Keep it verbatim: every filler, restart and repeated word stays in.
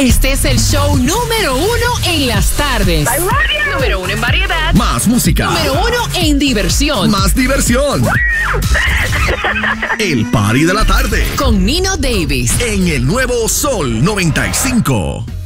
Este es el show número uno en las tardes. I love you. Número uno en variedad. Más música. Número uno en diversión. Más diversión. El Party de la tarde. Con Nino Davis. En el nuevo Sol noventa y cinco.